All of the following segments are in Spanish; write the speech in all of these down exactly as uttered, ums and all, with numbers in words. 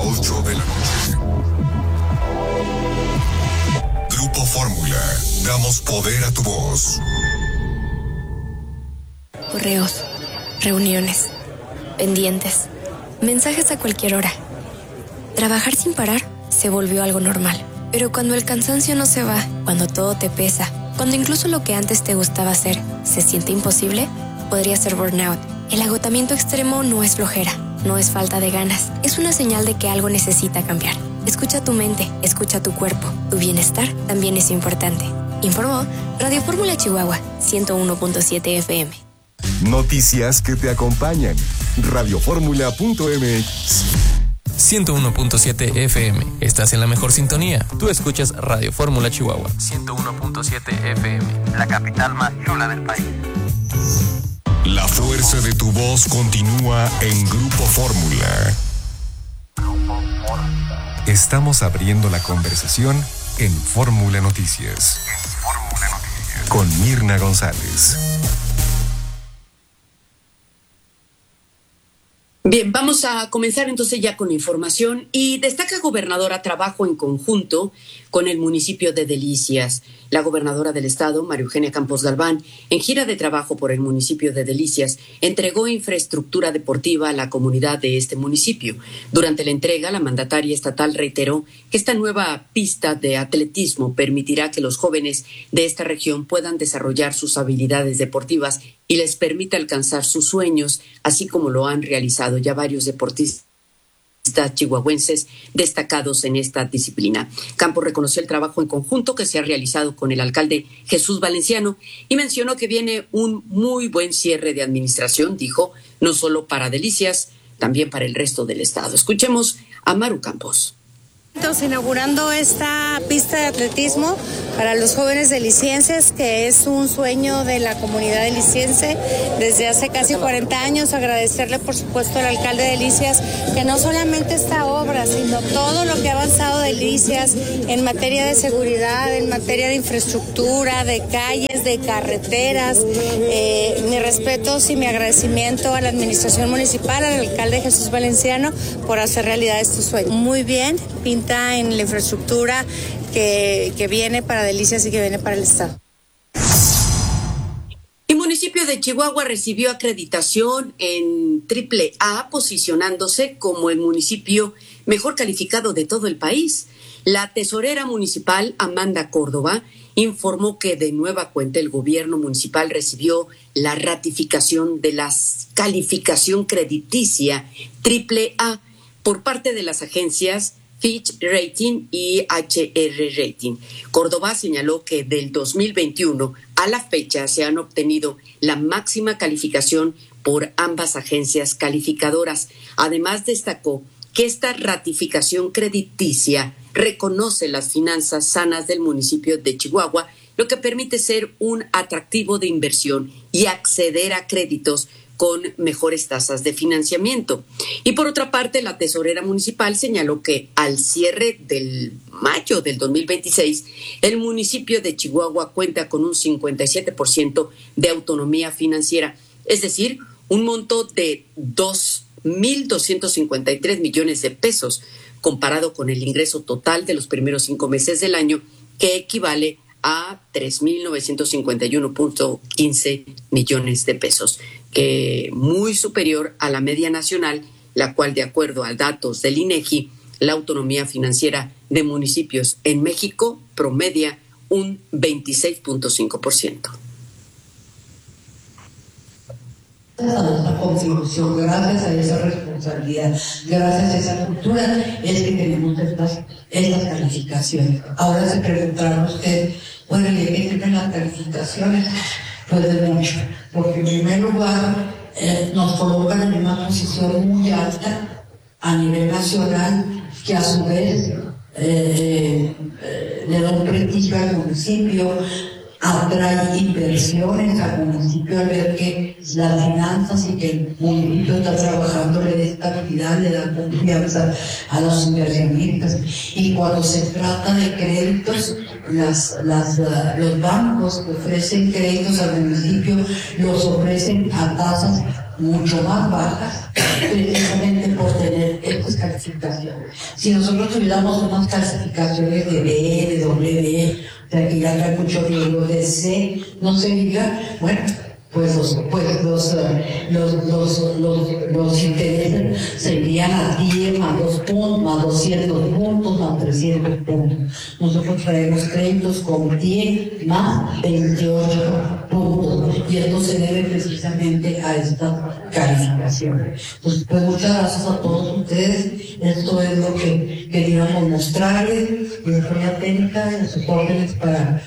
ocho de la noche. Grupo Fórmula, damos poder a tu voz. Correos, reuniones, pendientes, mensajes a cualquier hora. Trabajar sin parar se volvió algo normal. Pero cuando el cansancio no se va, cuando todo te pesa, cuando incluso lo que antes te gustaba hacer se siente imposible, podría ser burnout. El agotamiento extremo no es flojera, no es falta de ganas, es una señal de que algo necesita cambiar. Escucha tu mente, escucha tu cuerpo, tu bienestar también es importante. Informó Radio Fórmula Chihuahua, ciento uno punto siete F M. Noticias que te acompañan. radio fórmula punto m x. ciento uno punto siete F M. Estás en la mejor sintonía. Tú escuchas Radio Fórmula Chihuahua. ciento uno punto siete F M. La capital más chula del país. La fuerza de tu voz continúa en Grupo Fórmula. Estamos abriendo la conversación en Fórmula Noticias. En Fórmula Noticias. Con Mirna González. Bien, vamos a comenzar entonces ya con información y destaca gobernadora trabajo en conjunto con el municipio de Delicias. La gobernadora del estado, María Eugenia Campos Galván, en gira de trabajo por el municipio de Delicias, entregó infraestructura deportiva a la comunidad de este municipio. Durante la entrega, la mandataria estatal reiteró que esta nueva pista de atletismo permitirá que los jóvenes de esta región puedan desarrollar sus habilidades deportivas y les permita alcanzar sus sueños, así como lo han realizado ya varios deportistas chihuahuenses destacados en esta disciplina. Campos reconoció el trabajo en conjunto que se ha realizado con el alcalde Jesús Valenciano y mencionó que viene un muy buen cierre de administración, dijo, no solo para Delicias, también para el resto del estado. Escuchemos a Maru Campos. Inaugurando esta pista de atletismo para los jóvenes delicienses, que es un sueño de la comunidad deliciense desde hace casi cuarenta años. Agradecerle, por supuesto, al alcalde de Delicias que no solamente esta obra, sino todo lo que ha avanzado Delicias en materia de seguridad, en materia de infraestructura, de calles, de carreteras. Eh, mis respetos y mi agradecimiento a la administración municipal, al alcalde Jesús Valenciano, por hacer realidad este sueño. Muy bien, pinta en la infraestructura que, que viene para Delicias y que viene para el estado. El municipio de Chihuahua recibió acreditación en triple A, posicionándose como el municipio mejor calificado de todo el país. La tesorera municipal, Amanda Córdoba, informó que de nueva cuenta el gobierno municipal recibió la ratificación de la calificación crediticia triple A por parte de las agencias Fitch Rating y H R Rating. Córdoba señaló que del dos mil veintiuno a la fecha se han obtenido la máxima calificación por ambas agencias calificadoras. Además, destacó que esta ratificación crediticia reconoce las finanzas sanas del municipio de Chihuahua, lo que permite ser un atractivo de inversión y acceder a créditos con mejores tasas de financiamiento. Y por otra parte, la tesorera municipal señaló que al cierre del mayo del dos mil veintiséis, el municipio de Chihuahua cuenta con un cincuenta y siete por ciento de autonomía financiera, es decir, un monto de dos mil doscientos cincuenta y tres millones de pesos, comparado con el ingreso total de los primeros cinco meses del año, que equivale a tres mil novecientos cincuenta y uno punto quince millones de pesos, que muy superior a la media nacional, la cual, de acuerdo a datos del INEGI, la autonomía financiera de municipios en México promedia un veintiséis punto cinco por ciento. Gracias a nuestra contribución, gracias a esa responsabilidad, gracias a esa cultura, es que tenemos estas, estas calificaciones. Ahora se preguntarán ustedes, bueno, ¿y qué tienen las calificaciones? Pues de mucho, porque en primer lugar eh, nos colocan en una posición muy alta a nivel nacional, que a su vez eh, eh, le da un prestigio al municipio, atrae inversiones al municipio al ver que las finanzas y que el municipio está trabajando, le da estabilidad, le da confianza a los inversionistas. Y cuando se trata de créditos, las, las, los bancos que ofrecen créditos al municipio los ofrecen a tasas mucho más bajas, precisamente por tener estas calificaciones. Si nosotros tuviéramos unas clasificaciones de B, de W, o sea, que ya trae mucho riesgo de C, no se diga, bueno, pues los, pues los, los, los, los, los intereses serían a diez más dos puntos, más doscientos puntos, más trescientos puntos. Nosotros traemos créditos con diez más veintiocho puntos, y esto se debe precisamente a esta calificación. Pues, pues muchas gracias a todos ustedes. Esto es lo que queríamos mostrarles, y estoy atenta en sus órdenes para...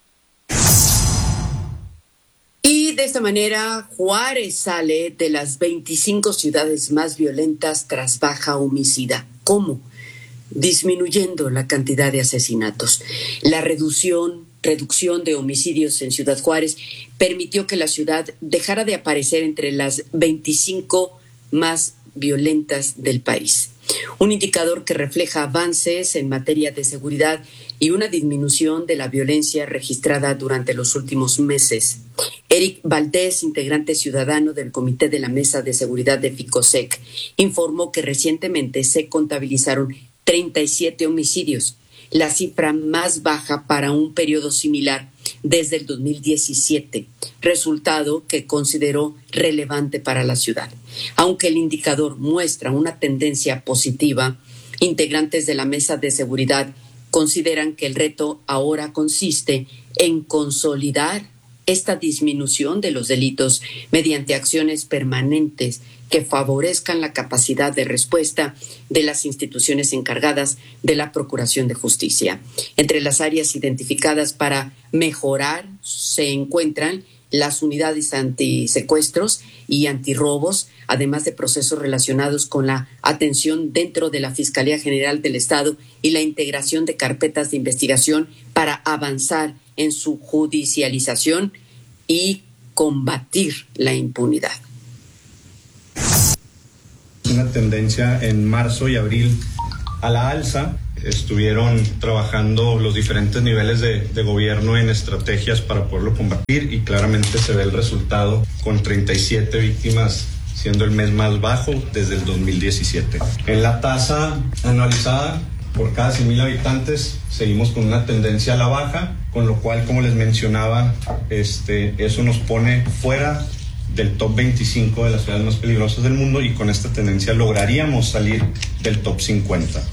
Y de esta manera, Juárez sale de las veinticinco ciudades más violentas tras baja homicida. ¿Cómo? Disminuyendo la cantidad de asesinatos. La reducción, reducción de homicidios en Ciudad Juárez permitió que la ciudad dejara de aparecer entre las veinticinco más violentas del país. Un indicador que refleja avances en materia de seguridad y una disminución de la violencia registrada durante los últimos meses. Eric Valdés, integrante ciudadano del Comité de la Mesa de Seguridad de FICOSEC, informó que recientemente se contabilizaron treinta y siete homicidios, la cifra más baja para un periodo similar desde el dos mil diecisiete, resultado que consideró relevante para la ciudad. Aunque el indicador muestra una tendencia positiva, integrantes de la Mesa de Seguridad consideran que el reto ahora consiste en consolidar esta disminución de los delitos mediante acciones permanentes que favorezcan la capacidad de respuesta de las instituciones encargadas de la Procuración de Justicia. Entre las áreas identificadas para mejorar se encuentran las unidades antisecuestros y antirrobos, además de procesos relacionados con la atención dentro de la Fiscalía General del Estado y la integración de carpetas de investigación para avanzar en su judicialización y combatir la impunidad. Una tendencia en marzo y abril a la alza. Estuvieron trabajando los diferentes niveles de, de gobierno en estrategias para poderlo combatir, y claramente se ve el resultado con treinta y siete víctimas, siendo el mes más bajo desde el dos mil diecisiete. En la tasa anualizada por cada cien mil habitantes seguimos con una tendencia a la baja, con lo cual, como les mencionaba, este, eso nos pone fuera del top veinticinco de las ciudades más peligrosas del mundo, y con esta tendencia lograríamos salir del top cincuenta.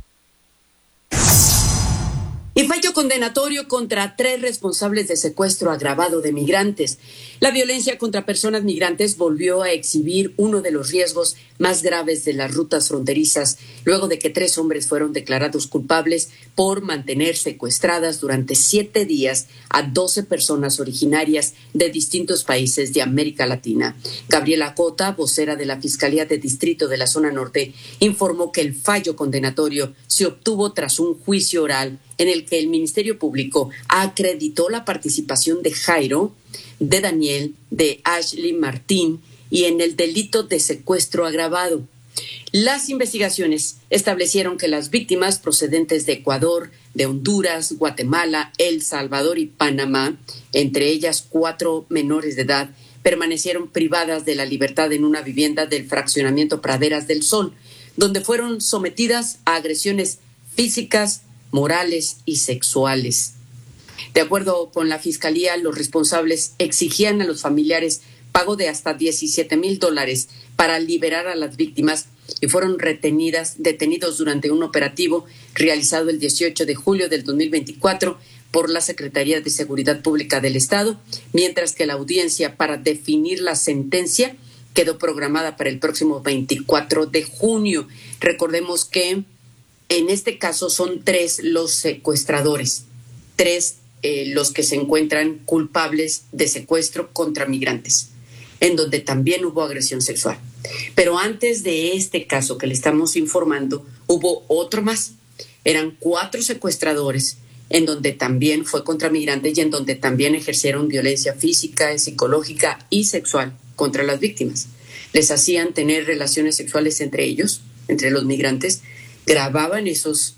Y fallo condenatorio contra tres responsables de secuestro agravado de migrantes. La violencia contra personas migrantes volvió a exhibir uno de los riesgos más graves de las rutas fronterizas, luego de que tres hombres fueron declarados culpables por mantener secuestradas durante siete días a doce personas originarias de distintos países de América Latina. Gabriela Cota, vocera de la Fiscalía de Distrito de la Zona Norte, informó que el fallo condenatorio se obtuvo tras un juicio oral en el que el Ministerio Público acreditó la participación de Jairo, de Daniel, de Ashley Martín y en el delito de secuestro agravado. Las investigaciones establecieron que las víctimas procedentes de Ecuador, de Honduras, Guatemala, El Salvador y Panamá, entre ellas cuatro menores de edad, permanecieron privadas de la libertad en una vivienda del fraccionamiento Praderas del Sol, donde fueron sometidas a agresiones físicas, morales y sexuales. De acuerdo con la Fiscalía, los responsables exigían a los familiares pago de hasta diecisiete mil dólares para liberar a las víctimas y fueron retenidas, detenidos durante un operativo realizado el dieciocho de julio del dos mil veinticuatro por la Secretaría de Seguridad Pública del Estado, mientras que la audiencia para definir la sentencia quedó programada para el próximo veinticuatro de junio. Recordemos que en este caso son tres los secuestradores, tres eh, los que se encuentran culpables de secuestro contra migrantes, en donde también hubo agresión sexual. Pero antes de este caso que le estamos informando, hubo otro más. Eran cuatro secuestradores, en donde también fue contra migrantes y en donde también ejercieron violencia física, psicológica y sexual contra las víctimas. Les hacían tener relaciones sexuales entre ellos, entre los migrantes, grababan esas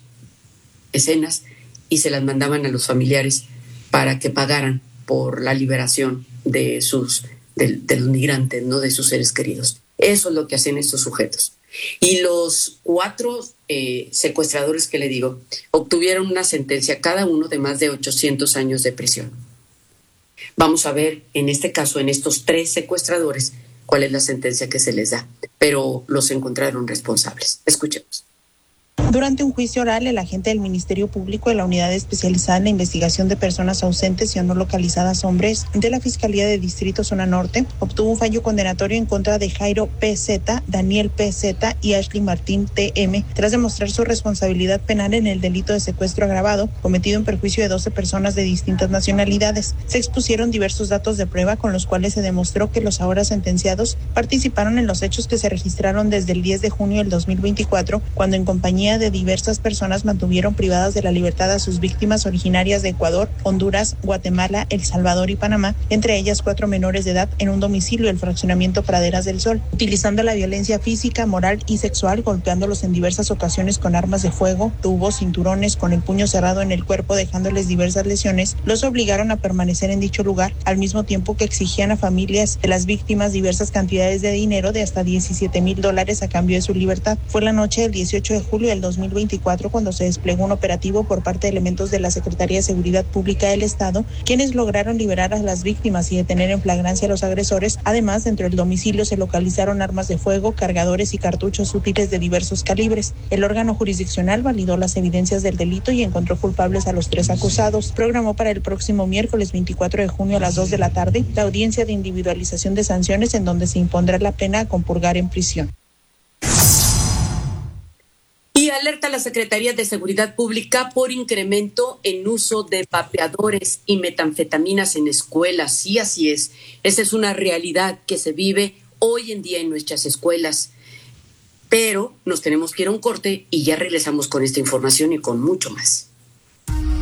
escenas y se las mandaban a los familiares para que pagaran por la liberación de sus de, de los migrantes, no de sus seres queridos. Eso es lo que hacen estos sujetos. Y los cuatro eh, secuestradores que le digo obtuvieron una sentencia cada uno de más de ochocientos años de prisión. Vamos a ver en este caso, en estos tres secuestradores, cuál es la sentencia que se les da, pero los encontraron responsables. Escuchemos. Durante un juicio oral, el agente del Ministerio Público de la Unidad Especializada en la Investigación de Personas Ausentes y o no localizadas hombres de la Fiscalía de Distrito Zona Norte obtuvo un fallo condenatorio en contra de Jairo P Z, Daniel P Z y Ashley Martín T M tras demostrar su responsabilidad penal en el delito de secuestro agravado cometido en perjuicio de doce personas de distintas nacionalidades. Se expusieron diversos datos de prueba con los cuales se demostró que los ahora sentenciados participaron en los hechos que se registraron desde el diez de junio del dos mil veinticuatro, cuando en compañía de diversas personas mantuvieron privadas de la libertad a sus víctimas originarias de Ecuador, Honduras, Guatemala, El Salvador y Panamá, entre ellas cuatro menores de edad en un domicilio del fraccionamiento Praderas del Sol, utilizando la violencia física, moral y sexual, golpeándolos en diversas ocasiones con armas de fuego, tubos, cinturones, con el puño cerrado en el cuerpo, dejándoles diversas lesiones. Los obligaron a permanecer en dicho lugar, al mismo tiempo que exigían a familias de las víctimas diversas cantidades de dinero de hasta diecisiete mil dólares a cambio de su libertad. Fue la noche del dieciocho de julio del dos mil veinticuatro cuando se desplegó un operativo por parte de elementos de la Secretaría de Seguridad Pública del Estado, quienes lograron liberar a las víctimas y detener en flagrancia a los agresores. Además, dentro del domicilio se localizaron armas de fuego, cargadores y cartuchos útiles de diversos calibres. El órgano jurisdiccional validó las evidencias del delito y encontró culpables a los tres acusados. Programó para el próximo miércoles veinticuatro de junio a las dos de la tarde la audiencia de individualización de sanciones, en donde se impondrá la pena a compurgar en prisión. Y alerta a la Secretaría de Seguridad Pública por incremento en uso de vapeadores y metanfetaminas en escuelas. Sí, así es. Esa es una realidad que se vive hoy en día en nuestras escuelas. Pero nos tenemos que ir a un corte y ya regresamos con esta información y con mucho más.